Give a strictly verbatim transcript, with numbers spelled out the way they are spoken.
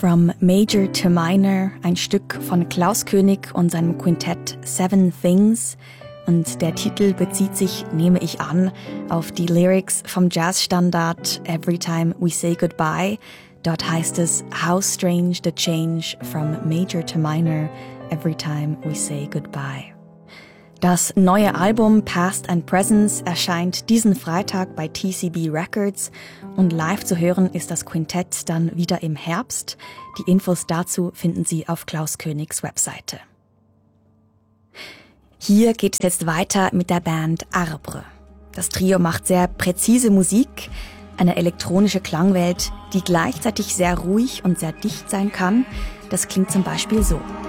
From Major to Minor, ein Stück von Klaus König und seinem Quintett Seven Things. Und der Titel bezieht sich, nehme ich an, auf die Lyrics vom Jazzstandard Every Time We Say Goodbye. Dort heißt es, How strange the change from major to minor every time we say goodbye. Das neue Album Past and Presence erscheint diesen Freitag bei T C B Records und live zu hören ist das Quintett dann wieder im Herbst. Die Infos dazu finden Sie auf Klaus Königs Webseite. Hier geht es jetzt weiter mit der Band Arbre. Das Trio macht sehr präzise Musik, eine elektronische Klangwelt, die gleichzeitig sehr ruhig und sehr dicht sein kann. Das klingt zum Beispiel so.